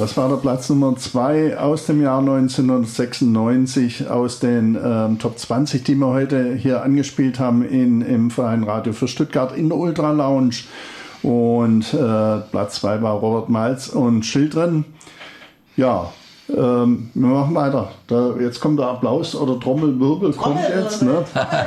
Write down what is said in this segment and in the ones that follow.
das war der Platz Nummer 2 aus dem Jahr 1996, aus den Top 20, die wir heute hier angespielt haben im Verein Radio für Stuttgart in der Ultra Lounge. Und Platz 2 war Robert Malz und Children. Ja, wir machen weiter. Jetzt kommt der Applaus oder Trommelwirbel kommt jetzt. Ne?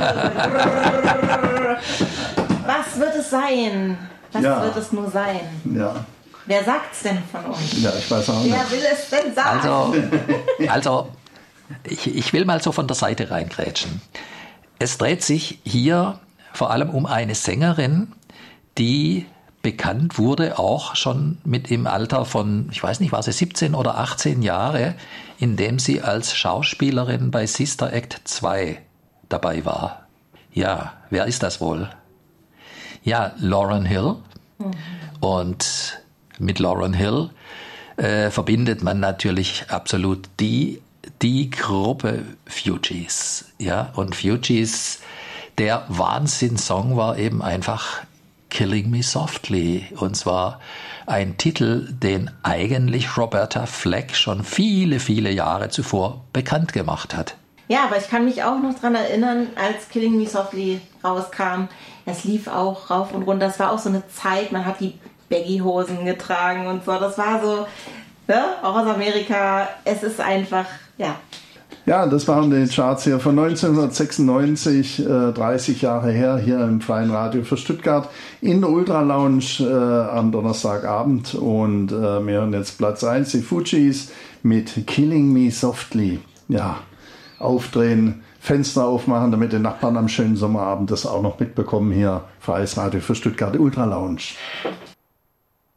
Was wird es sein? Was wird es nur sein? Ja. Wer sagt's denn von uns? Ja, ich weiß auch nicht. Wer will es denn sagen? Also ich will mal so von der Seite reingrätschen. Es dreht sich hier vor allem um eine Sängerin, die bekannt wurde, auch schon mit im Alter von, ich weiß nicht, war sie 17 oder 18 Jahre, indem sie als Schauspielerin bei Sister Act 2 dabei war. Ja, wer ist das wohl? Ja, Lauryn Hill. Und mit Lauryn Hill verbindet man natürlich absolut die Gruppe Fugees. Ja, und Fugees, der Wahnsinnssong war eben einfach Killing Me Softly. Und zwar ein Titel, den eigentlich Roberta Flack schon viele, viele Jahre zuvor bekannt gemacht hat. Ja, aber ich kann mich auch noch daran erinnern, als Killing Me Softly rauskam, es lief auch rauf und runter. Das war auch so eine Zeit, man hat die Baggy-Hosen getragen und so. Das war so, ne, auch aus Amerika. Es ist einfach, ja. Ja, das waren die Charts hier von 1996, 30 Jahre her, hier im Freien Radio für Stuttgart in der Ultra Lounge am Donnerstagabend. Und wir hören jetzt Platz 1, die Fugees mit Killing Me Softly. Ja, aufdrehen, Fenster aufmachen, damit die Nachbarn am schönen Sommerabend das auch noch mitbekommen hier. Freies Radio für Stuttgart, Ultra Lounge.